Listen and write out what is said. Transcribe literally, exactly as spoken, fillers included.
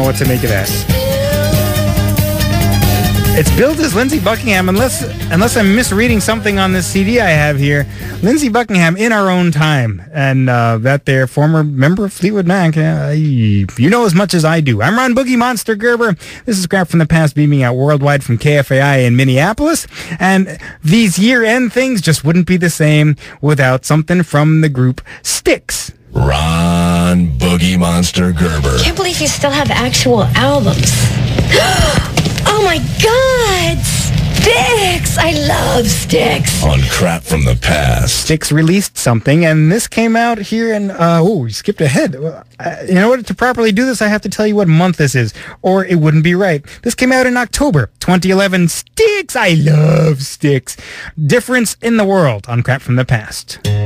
what to make of that. It's billed as Lindsey Buckingham, unless unless I'm misreading something on this C D I have here. Lindsey Buckingham, In Our Own Time, and uh, that there former member of Fleetwood Mac. Uh, you know as much as I do. I'm Ron Boogie Monster Gerber. This is Scrap from the Past, beaming out worldwide from K F A I in Minneapolis. And these year-end things just wouldn't be the same without something from the group Styx. Ron Boogie Monster Gerber. Can't believe you still have actual albums. Oh my God! Styx! I love Styx. On Crap from the Past. Styx released something, and this came out here in, uh, oh, we skipped ahead. Uh, in order to properly do this, I have to tell you what month this is, or it wouldn't be right. This came out in October twenty eleven. Styx! I love Styx. Difference in the World on Crap from the Past.